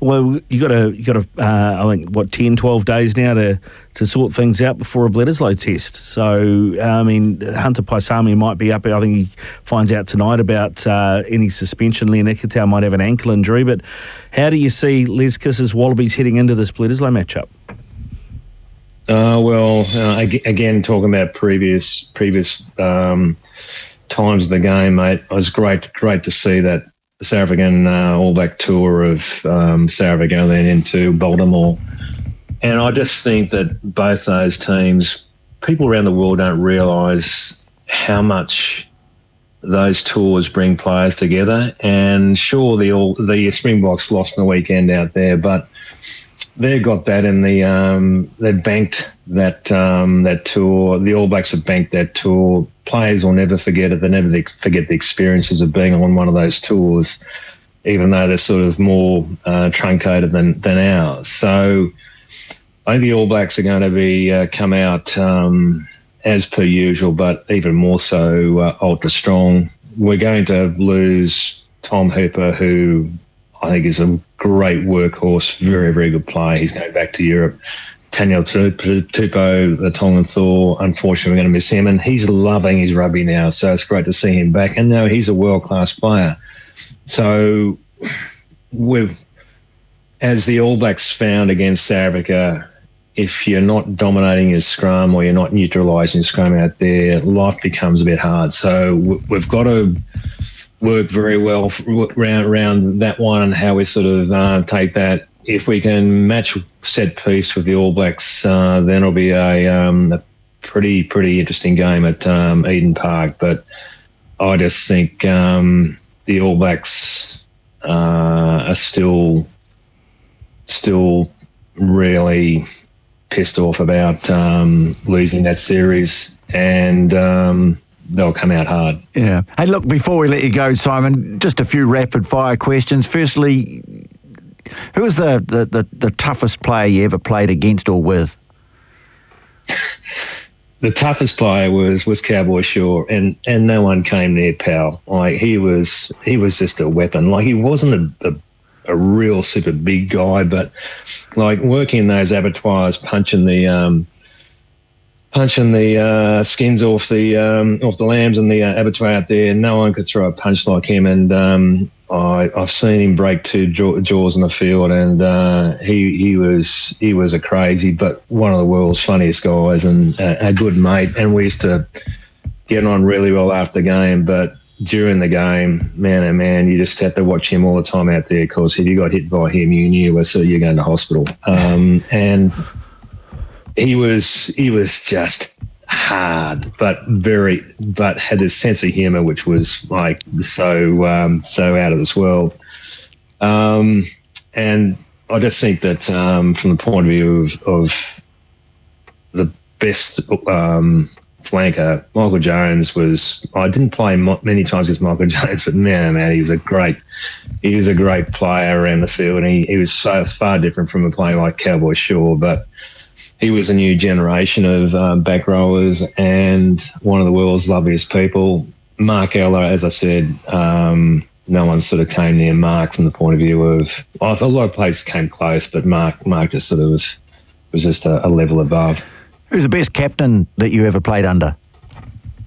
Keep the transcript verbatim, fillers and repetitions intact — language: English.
Well, you got to you got to uh, I think what ten, twelve days now to, to sort things out before a Bledisloe test. So I mean, Hunter Paisami might be up. I think he finds out tonight about uh, any suspension. Liam Ikitau might have an ankle injury. But how do you see Les Kiss's Wallabies heading into this Bledisloe matchup? Uh, well, uh, again, talking about previous previous um, times of the game, mate, it was great great to see that the South African uh, All Black tour of um, South Africa then into Baltimore. And I just think that both those teams, people around the world don't realise how much those tours bring players together. And sure, the all, the Springboks lost on the weekend out there, but they've got that in the um, they've banked that um, that tour. The All Blacks have banked that tour. Players will never forget it. They never forget the experiences of being on one of those tours, even though they're sort of more uh, truncated than than ours. So I think the All Blacks are going to be uh, come out um, as per usual, but even more so uh, ultra strong. We're going to lose Tom Hooper, who I think is a great workhorse, very, very good player. He's going back to Europe. Daniel Tupou, the Tongan Thor, unfortunately we're going to miss him, and he's loving his rugby now, so it's great to see him back. And now he's a world-class player. So we've, as the All Blacks found against South Africa, if you're not dominating your scrum or you're not neutralising your scrum out there, life becomes a bit hard. So we've got to work very well around, around that one and how we sort of uh, take that. If we can match set piece with the All Blacks, uh, then it'll be a, um, a pretty, pretty interesting game at um, Eden Park. But I just think um, the All Blacks uh, are still, still really pissed off about um, losing that series, and um, they'll come out hard. Yeah. Hey, look, before we let you go, Simon, just a few rapid-fire questions. Firstly, who was the, the, the, the toughest player you ever played against or with? The toughest player was was Cowboy Shaw, and, and no one came near Powell. Like he was, he was just a weapon. Like he wasn't a, a, a real super big guy, but like working in those abattoirs, punching the um, punching the uh, skins off the um, off the lambs in the uh, abattoir out there. No one could throw a punch like him, and um, I, I've seen him break two jaw, jaws in the field, and uh, he he was he was a crazy, but one of the world's funniest guys and a, a good mate. And we used to get on really well after the game, but during the game, man, oh man, you just had to watch him all the time out there, because if you got hit by him, you knew well, so you're going to hospital. Um, and he was he was just hard, but very, but had this sense of humour which was like so um, so out of this world. Um, and I just think that um, from the point of view of, of the best um, flanker, Michael Jones was. I didn't play many times against Michael Jones, but man, man, he was a great, he was a great player around the field, and he, he was so far different from a player like Cowboy Shaw, but he was a new generation of um, back rowers and one of the world's loveliest people. Mark Ella, as I said, um, no one sort of came near Mark from the point of view of. I thought a lot of places came close, but Mark, Mark just sort of was was just a, a level above. Who's the best captain that you ever played under?